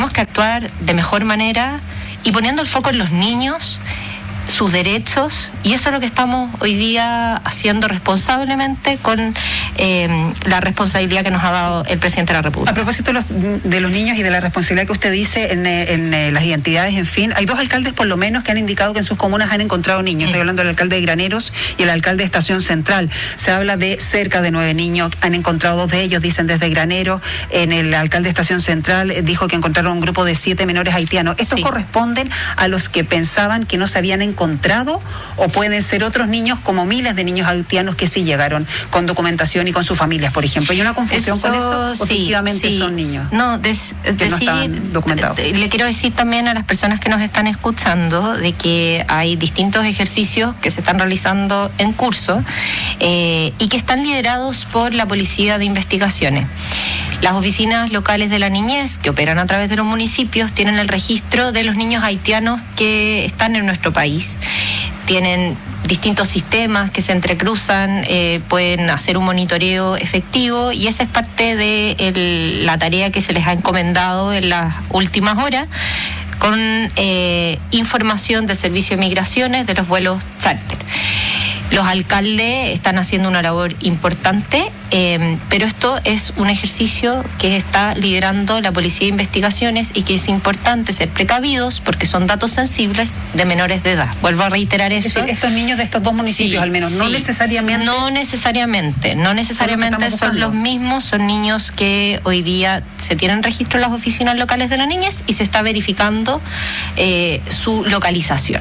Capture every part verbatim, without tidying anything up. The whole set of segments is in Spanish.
tenemos que actuar de mejor manera y poniendo el foco en los niños, sus derechos, y eso es lo que estamos hoy día haciendo responsablemente con eh, la responsabilidad que nos ha dado el presidente de la República. A propósito de los, de los niños y de la responsabilidad que usted dice en, en, en las identidades, en fin, hay dos alcaldes por lo menos que han indicado que en sus comunas han encontrado niños. Estoy hablando del alcalde de Graneros y el alcalde de Estación Central. Se habla de cerca de nueve niños, han encontrado dos de ellos, dicen desde Graneros. En el alcalde de Estación Central dijo que encontraron un grupo de siete menores haitianos. ¿Estos sí. corresponden a los que pensaban que no se habían encontrado encontrado o pueden ser otros niños como miles de niños haitianos que sí llegaron con documentación y con sus familias, por ejemplo? ¿Hay una confusión eso, con eso? Sí, efectivamente sí. son niños no, des, que decir, no estaban documentados. Le quiero decir también a las personas que nos están escuchando de que hay distintos ejercicios que se están realizando en curso eh, y que están liderados por la Policía de Investigaciones. Las oficinas locales de la niñez, que operan a través de los municipios, tienen el registro de los niños haitianos que están en nuestro país. Tienen distintos sistemas que se entrecruzan, eh, pueden hacer un monitoreo efectivo y esa es parte de el, la tarea que se les ha encomendado en las últimas horas con eh, información del Servicio de Migraciones de los vuelos charter. Los alcaldes están haciendo una labor importante, eh, pero esto es un ejercicio que está liderando la Policía de Investigaciones y que es importante ser precavidos porque son datos sensibles de menores de edad. Vuelvo a reiterar eso. Es decir, estos niños de estos dos municipios sí, al menos, sí, no necesariamente... No necesariamente, no necesariamente son, son los mismos, son niños que hoy día se tienen registro en las oficinas locales de la niñez y se está verificando eh, su localización.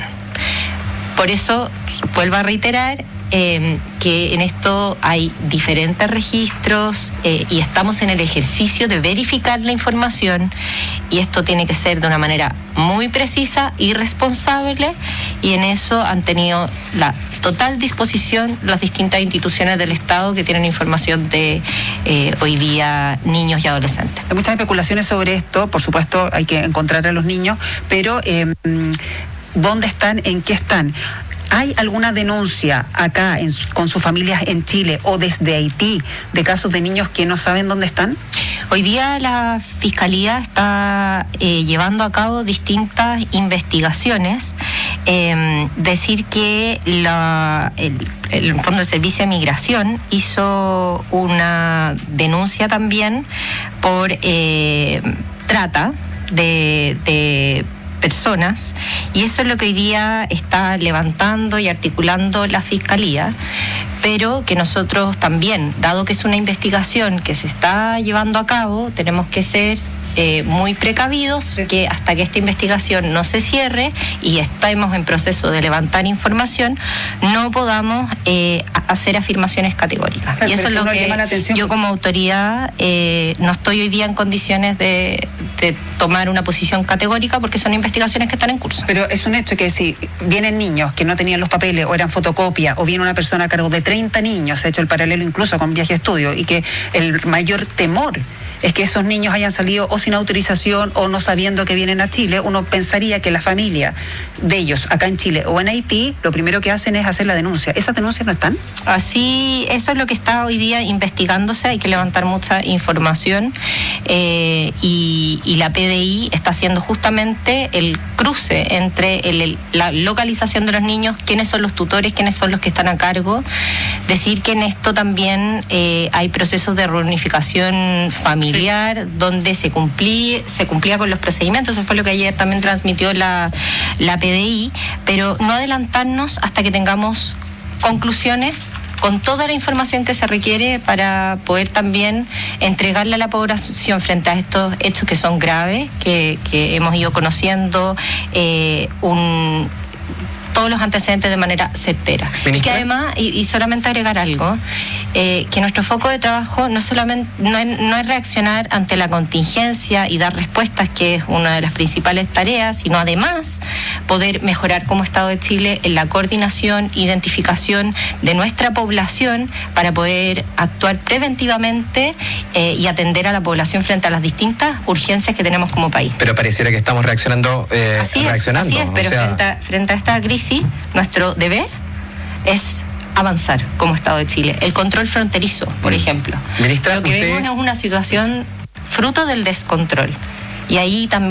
Por eso, vuelvo a reiterar eh, que en esto hay diferentes registros eh, y estamos en el ejercicio de verificar la información y esto tiene que ser de una manera muy precisa y responsable y en eso han tenido la total disposición las distintas instituciones del Estado que tienen información de eh, hoy día niños y adolescentes. Hay muchas especulaciones sobre esto, por supuesto hay que encontrar a los niños, pero eh, ¿dónde están? ¿En qué están? ¿Hay alguna denuncia acá en, con sus familias en Chile o desde Haití de casos de niños que no saben dónde están? Hoy día la Fiscalía está eh, llevando a cabo distintas investigaciones. Eh, decir que la, el, el Fondo de Servicio de Migración hizo una denuncia también por eh, trata de... de personas y eso es lo que hoy día está levantando y articulando la Fiscalía, pero que nosotros también, dado que es una investigación que se está llevando a cabo, tenemos que ser Eh, muy precavidos, que hasta que esta investigación no se cierre y estemos en proceso de levantar información, no podamos eh, hacer afirmaciones categóricas. Pero, y eso es lo que yo como autoridad eh, no estoy hoy día en condiciones de, de tomar una posición categórica porque son investigaciones que están en curso. Pero es un hecho que si vienen niños que no tenían los papeles o eran fotocopia o viene una persona a cargo de treinta niños, se ha hecho el paralelo incluso con viaje a estudio y que el mayor temor es que esos niños hayan salido o sin autorización o no sabiendo que vienen a Chile, uno pensaría que la familia de ellos acá en Chile o en Haití, lo primero que hacen es hacer la denuncia. ¿Esas denuncias no están? Así, eso es lo que está hoy día investigándose, hay que levantar mucha información eh, y, y la P D I está haciendo justamente el cruce entre el, el, la localización de los niños, quiénes son los tutores, quiénes son los que están a cargo. Decir que en esto también eh, hay procesos de reunificación familiar, sí, donde se cumplía, se cumplía con los procedimientos, eso fue lo que ayer también transmitió la, la P D I, pero no adelantarnos hasta que tengamos conclusiones con toda la información que se requiere para poder también entregarle a la población frente a estos hechos que son graves, que, que hemos ido conociendo eh, un... todos los antecedentes de manera certera. Y que además, y, y solamente agregar algo, eh, que nuestro foco de trabajo no solamente no es, no es reaccionar ante la contingencia y dar respuestas, que es una de las principales tareas, sino además poder mejorar como Estado de Chile en la coordinación, identificación de nuestra población para poder actuar preventivamente eh, y atender a la población frente a las distintas urgencias que tenemos como país. Pero pareciera que estamos reaccionando, eh, así es, reaccionando. Así es, pero o sea... frente, a, frente a esta crisis, nuestro deber es avanzar como Estado de Chile. El control fronterizo, por mm. ejemplo. Ministra, lo que usted... vemos es una situación fruto del descontrol. Y ahí también